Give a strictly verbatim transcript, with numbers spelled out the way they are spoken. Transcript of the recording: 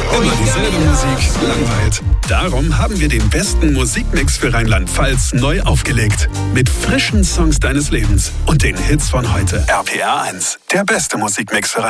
Immer dieselbe Musik, langweilt. Darum haben wir den besten Musikmix für Rheinland-Pfalz neu aufgelegt. Mit frischen Songs deines Lebens und den Hits von heute. R P R eins, der beste Musikmix für Rheinland-Pfalz.